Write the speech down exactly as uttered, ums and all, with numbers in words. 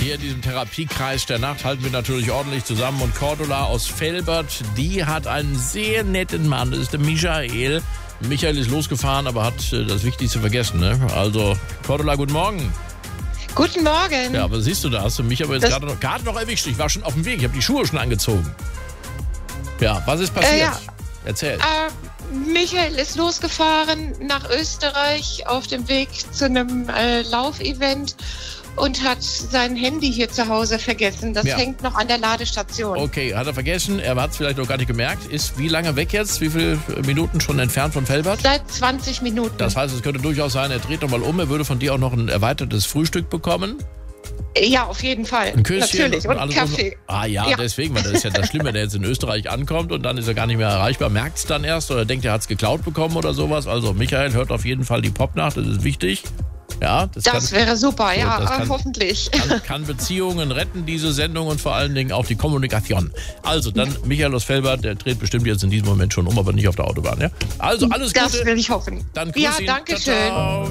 hier in diesem Therapiekreis der Nacht halten wir natürlich ordentlich zusammen. Und Cordula aus Velbert, die hat einen sehr netten Mann. Das ist der Michael. Michael ist losgefahren, aber hat äh, das Wichtigste vergessen. Ne? Also, Cordula, guten Morgen. Guten Morgen. Ja, aber siehst du, da hast du mich aber jetzt gerade noch, gerade noch erwischt. Ich war schon auf dem Weg. Ich habe die Schuhe schon angezogen. Ja, was ist passiert? Äh, ja. Erzähl. Äh, Michael ist losgefahren nach Österreich auf dem Weg zu einem äh, Laufevent und hat sein Handy hier zu Hause vergessen. Das Ja. hängt noch an der Ladestation. Okay, hat er vergessen. Er hat es vielleicht noch gar nicht gemerkt. Ist wie lange weg jetzt? Wie viele Minuten schon entfernt von Velbert? Seit zwanzig Minuten. Das heißt, es könnte durchaus sein, er dreht nochmal um. Er würde von dir auch noch ein erweitertes Frühstück bekommen. Ja, auf jeden Fall. Ein Küsschen. Natürlich. Und, alles Kaffee. Um. Ah ja, Ja. deswegen, weil das ist ja das Schlimme, wenn er jetzt in Österreich ankommt und dann ist er gar nicht mehr erreichbar. Merkt es dann erst oder denkt, er hat es geklaut bekommen oder sowas. Also Michael hört auf jeden Fall die Popnacht, das ist wichtig. Ja, das, Das kann, wäre super, so, ja, das kann, hoffentlich. Kann, kann Beziehungen retten, diese Sendung, und vor allen Dingen auch die Kommunikation. Also dann Michael aus Velbert, der dreht bestimmt jetzt in diesem Moment schon um, aber nicht auf der Autobahn. Ja? Also alles Gute. Das will ich hoffen. Dann grüß Ja, ihn. danke Ciao, ciao. schön.